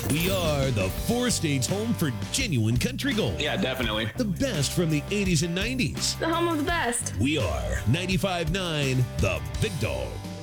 We are the four-stage home for genuine country gold. Yeah, definitely. The best from the 80s and 90s. The home of the best. We are 95.9 The Big Dog.